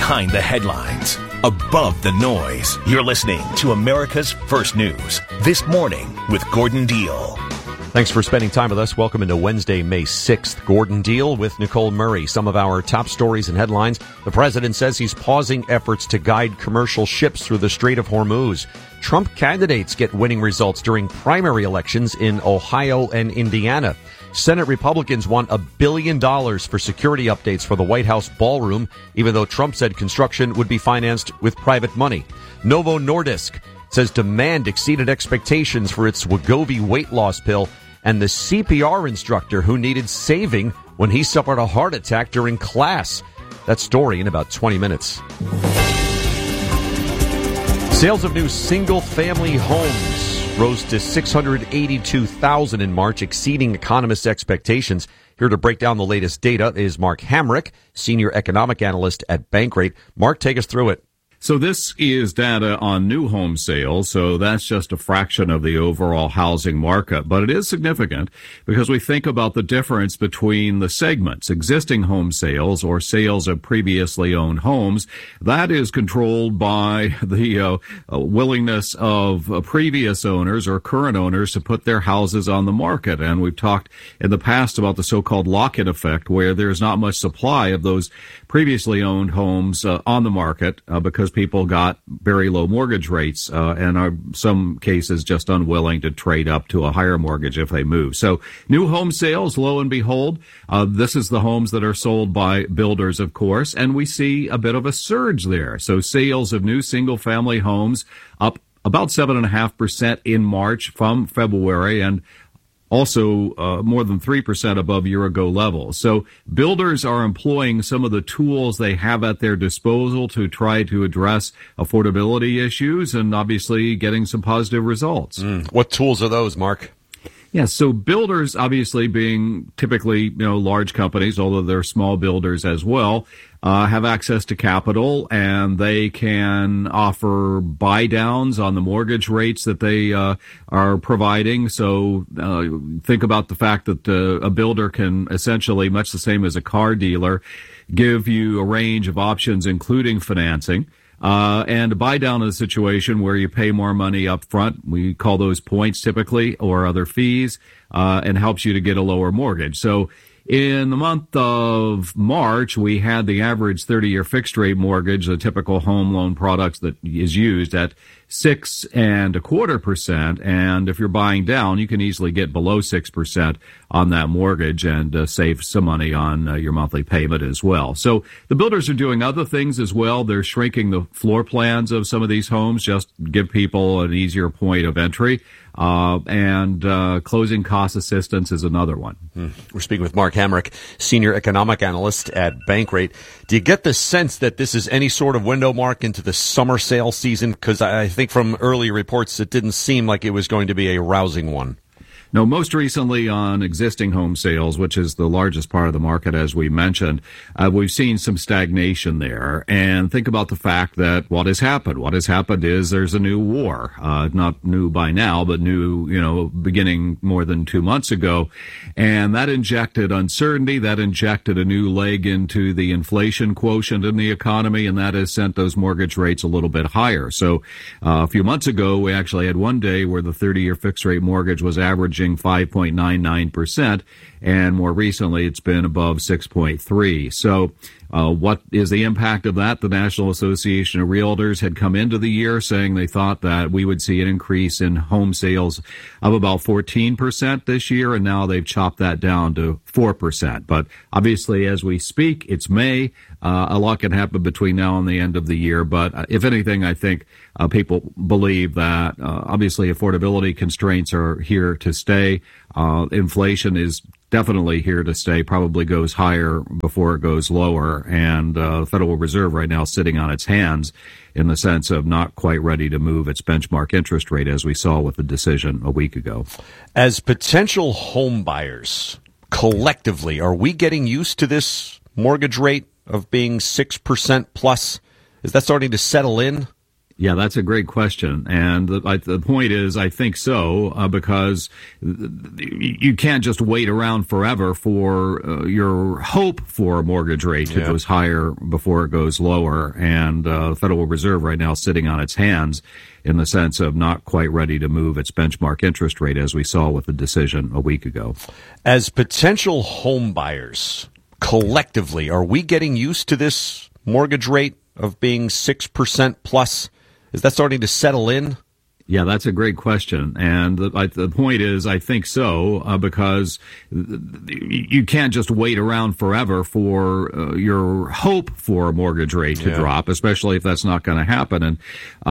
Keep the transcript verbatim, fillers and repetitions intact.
behind the headlines, above the noise. You're listening to America's First News, This Morning with Gordon Deal. Thanks for spending time with us. Welcome into Wednesday, May sixth. Gordon Deal with Nicole Murray. Some of our top stories and headlines. The president says he's pausing efforts to guide commercial ships through the Strait of Hormuz. Trump candidates get winning results during primary elections in Ohio and Indiana. Senate Republicans want a billion dollars for security updates for the White House ballroom, even though Trump said construction would be financed with private money. Novo Nordisk says demand exceeded expectations for its Wegovy weight loss pill, and the C P R instructor who needed saving when he suffered a heart attack during class. That story in about twenty minutes. Sales of new single-family homes rose to six hundred eighty-two thousand in March, exceeding economists' expectations. Here to break down the latest data is Mark Hamrick, senior economic analyst at Bankrate. Mark, take us through it. So this is data on new home sales, so that's just a fraction of the overall housing market. But it is significant because we think about the difference between the segments, existing home sales or sales of previously owned homes. That is controlled by the uh, willingness of uh, previous owners or current owners to put their houses on the market. And we've talked in the past about the so-called lock-in effect, where there's not much supply of those previously owned homes uh, on the market uh, because people got very low mortgage rates uh, and are some cases just unwilling to trade up to a higher mortgage if they move. So new home sales, lo and behold, uh, this is the homes that are sold by builders, of course, and we see a bit of a surge there. So sales of new single-family homes up about seven point five percent in March from February, and also uh, more than three percent above year-ago levels. So builders are employing some of the tools they have at their disposal to try to address affordability issues and obviously getting some positive results. Mm. What tools are those, Mark? Yeah, so builders, obviously being typically, you know, large companies, although they're small builders as well, uh, have access to capital, and they can offer buy downs on the mortgage rates that they uh, are providing. So uh, think about the fact that uh, a builder can essentially, much the same as a car dealer, give you a range of options, including financing. Uh, and a buy down is a situation where you pay more money up front. We call those points typically, or other fees, uh, and helps you to get a lower mortgage. So in the month of March, we had the average thirty-year fixed rate mortgage, the typical home loan products that is used, at six and a quarter percent. And if you're buying down, you can easily get below six percent on that mortgage and uh, save some money on uh, your monthly payment as well. So the builders are doing other things as well. They're shrinking the floor plans of some of these homes, just give people an easier point of entry. Uh, and uh, closing cost assistance is another one. Hmm. We're speaking with Mark Hamrick, senior economic analyst at Bankrate. Do you get the sense that this is any sort of window, Mark, into the summer sale season? Because I think from early reports, it didn't seem like it was going to be a rousing one. No, most recently on existing home sales, which is the largest part of the market, as we mentioned, uh, we've seen some stagnation there. And think about the fact that what has happened. What has happened is there's a new war, uh, not new by now, but new, you know, beginning more than two months ago. And that injected uncertainty. That injected a new leg into the inflation quotient in the economy, and that has sent those mortgage rates a little bit higher. So uh, a few months ago, we actually had one day where the thirty-year fixed rate mortgage was averaging five point nine nine percent, and more recently it's been above six point three. So uh, what is the impact of that? The National Association of Realtors had come into the year saying they thought that we would see an increase in home sales of about fourteen percent this year, and now they've chopped that down to four percent. But obviously, as we speak, it's May. Uh, a lot can happen between now and the end of the year. But uh, if anything, I think uh, people believe that uh, obviously affordability constraints are here to stay. Uh, inflation is definitely here to stay, probably goes higher before it goes lower. And uh, the Federal Reserve right now is sitting on its hands in the sense of not quite ready to move its benchmark interest rate, as we saw with the decision a week ago. As potential home buyers, collectively, are we getting used to this mortgage rate of being six percent plus? Is that starting to settle in? Yeah, that's a great question. And the, I, the point is, I think so, uh, because you can't just wait around forever for uh, your hope for a mortgage rate to yeah. go higher before it goes lower. And uh, the Federal Reserve right now is sitting on its hands in the sense of not quite ready to move its benchmark interest rate, as we saw with the decision a week ago. As potential home buyers, collectively, are we getting used to this mortgage rate of being six percent plus? Is that starting to settle in? Yeah, that's a great question. And the, I, the point is, I think so, uh, because you can't just wait around forever for uh, your hope for a mortgage rate to yeah. drop, especially if that's not going to happen. And